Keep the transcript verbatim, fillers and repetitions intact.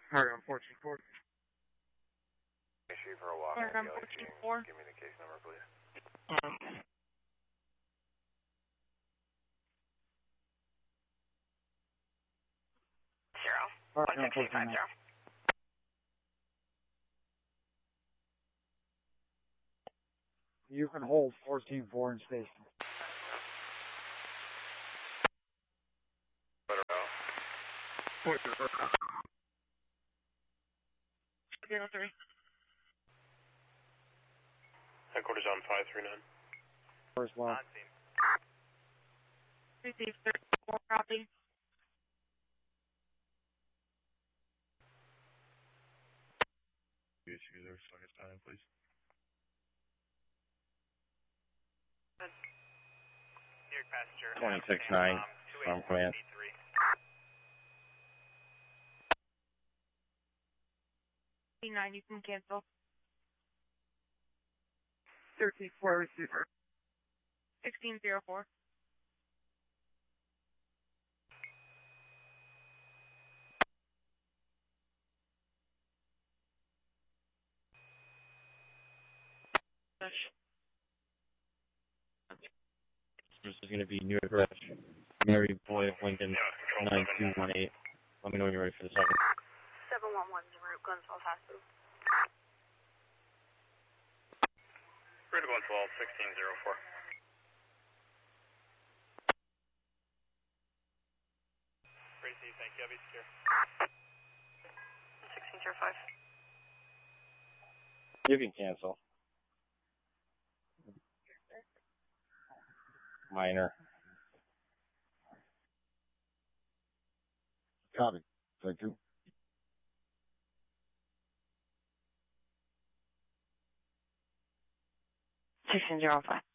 Hard on fourteen four. Issue for a walk. Hard on fourteen four. Give me the case number, please. Um, Zero. Hard One on six eight five fourteen zero. You can hold fourteen four in station. Better out. fourteen four. Zero three. Headquarters on five three nine. First one. Receive thirty-four copy. Issue there, so I can sign in, please. Near passenger. twenty-six nine. From command. nine, you can cancel. thirteen four receiver. sixteen zero four. This is going to be New York, Mary Boy of Lincoln, nine two one eight. Let me know when you're ready for the second. seven one one zero, Glens Falls Hospital. Critical one twelve, sixteen zero four. Tracy, thank you. I'll be secure. sixteen zero five. You can cancel. Minor. Copy. Thank you. sixteen zero five.